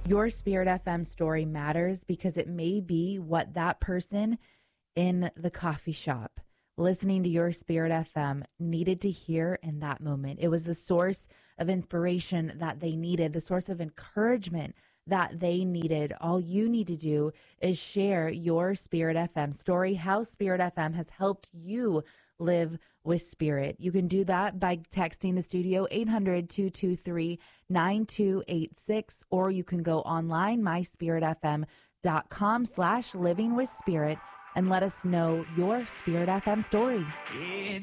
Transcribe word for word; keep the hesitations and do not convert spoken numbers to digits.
Your Spirit F M story matters because it may be what that person in the coffee shop listening to Your Spirit F M needed to hear in that moment. It was the source of inspiration that they needed, the source of encouragement that they needed. All you need to do is share your Spirit F M story, how Spirit F M has helped you live with Spirit. You can do that by texting the studio eight hundred, two two three, nine two eight six, or you can go online, my spirit f m dot com slash living with spirit, and let us know your Spirit F M story. It's